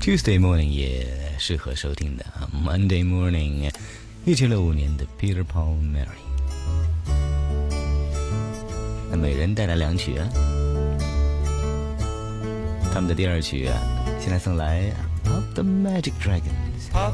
Tuesday morning 也适合收听的啊 Monday morning 1765年的 Peter Paul Mary。 那每人带来2曲啊，他们的第2曲啊，现在送来 Of the Magic Dragon。